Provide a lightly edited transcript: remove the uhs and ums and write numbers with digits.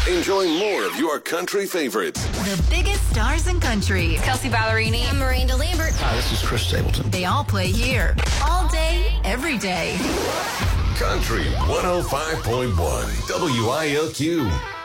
Enjoy more of your country favorites. The biggest stars in country. Kelsey Ballerini. I'm Miranda Lambert. Hi, this is Chris Stapleton. They all play here. All day, every day. Country 105.1 WILQ.